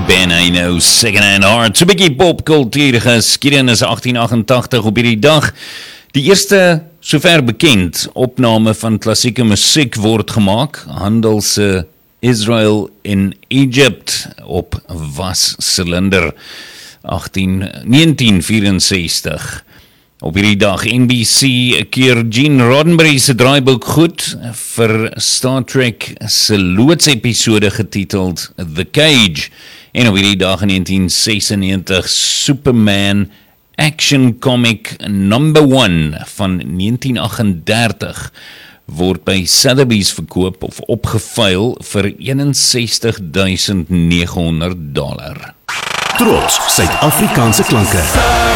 Ben Eno, Second Hand Heart, so 'n bietjie popkultuur geskiedenis 1888 op hierdie dag. Die eerste, sover bekend, opname van klassieke musiek word gemaak, Handel se Israel in Egypt op wassilinder 1964. Op hierdie dag NBC keer Gene Roddenberry se draaiboek goed vir Star Trek se loodsepisode getiteld The Cage. En op hierdie dag in 1996 Superman Action Comic number 1 van 1938 word by Sotheby's verkoop of opgeveil vir $61,900. Trots Suid-Afrikaanse klanke.